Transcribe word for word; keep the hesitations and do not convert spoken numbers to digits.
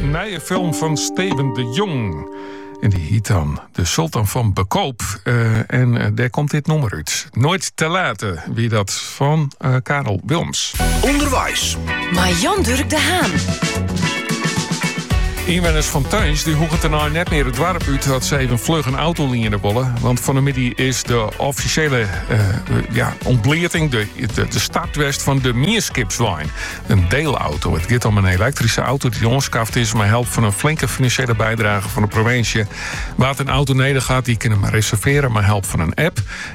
een nieuwe film van Steven de Jong. En die heet dan De Sultan van Bekoop. Uh, en uh, daar komt dit nummer uit. Nooit te laten, wie dat van uh, Karel Wilms. Onderwijs. Maar Jan Durk de Haan. Inwoners van Tuins die hoegen er nou net meer het dorp uit dat ze even vlug een autolinie willen. Want van de middag is de officiële uh, ja, ontbleerting, de, de, de startwest van de Meerskipswijn. Een deelauto. Het gaat om een elektrische auto die onskaft is met hulp van een flinke financiële bijdrage van de provincie. Waar een auto neder gaat, die kunnen maar reserveren met hulp van een app.